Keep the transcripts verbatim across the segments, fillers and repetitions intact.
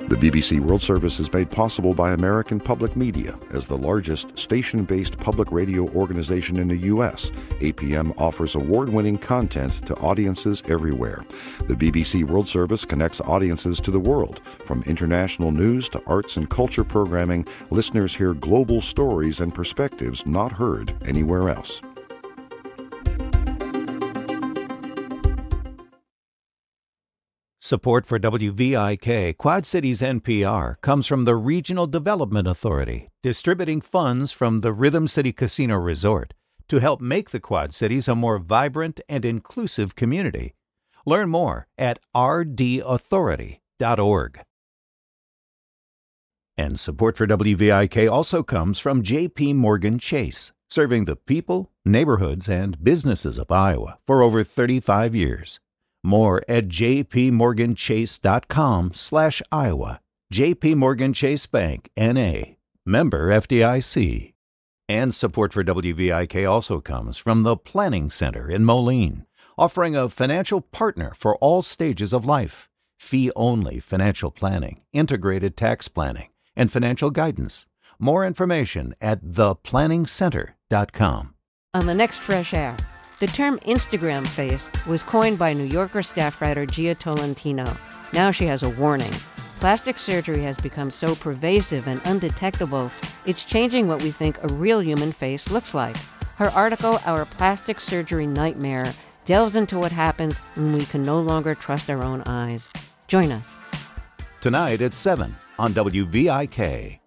The B B C World Service is made possible by American Public Media. As the largest station-based public radio organization in the U S, A P M offers award-winning content to audiences everywhere. The B B C World Service connects audiences to the world. From international news to arts and culture programming, listeners hear global stories and perspectives not heard anywhere else. Support for W V I K, Quad Cities N P R, comes from the Regional Development Authority, distributing funds from the Rhythm City Casino Resort to help make the Quad Cities a more vibrant and inclusive community. Learn more at r d authority dot org. And support for W V I K also comes from J P Morgan Chase, serving the people, neighborhoods, and businesses of Iowa for over thirty-five years. More at jpmorganchase.com slash Iowa. J P Morgan Chase Bank, N A. Member F D I C. And support for W V I K also comes from the Planning Center in Moline, offering a financial partner for all stages of life. Fee-only financial planning, integrated tax planning, and financial guidance. More information at the planning center dot com. On the next Fresh Air, the term Instagram face was coined by New Yorker staff writer Gia Tolentino. Now she has a warning. Plastic surgery has become so pervasive and undetectable, it's changing what we think a real human face looks like. Her article, Our Plastic Surgery Nightmare, delves into what happens when we can no longer trust our own eyes. Join us. Tonight at seven on W V I K.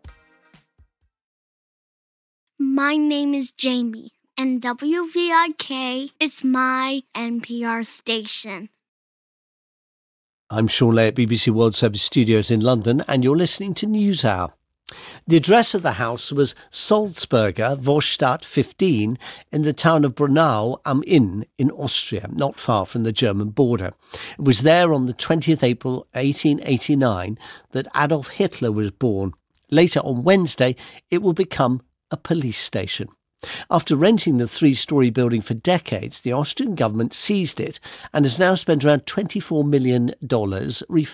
My name is Jamie, and W V I K is my N P R station. I'm Sean Lay at B B C World Service Studios in London, and you're listening to NewsHour. The address of the house was Salzburger Vorstadt fifteen in the town of Braunau am Inn in Austria, not far from the German border. It was there on the twentieth of April eighteen eighty-nine that Adolf Hitler was born. Later on Wednesday, it will become a police station. After renting the three-storey building for decades, the Austrian government seized it and has now spent around twenty-four million dollars